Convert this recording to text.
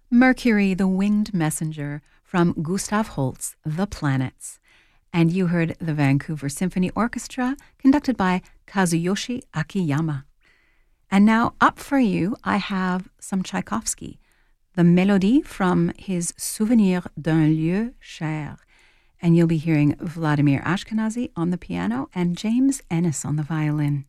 Mercury, the Winged Messenger from Gustav Holst's The Planets. And you heard the Vancouver Symphony Orchestra, conducted by Kazuyoshi Akiyama. And now up for you, I have some Tchaikovsky, the Mélodie from his Souvenir d'un lieu cher. And you'll be hearing Vladimir Ashkenazy on the piano and James Ennis on the violin.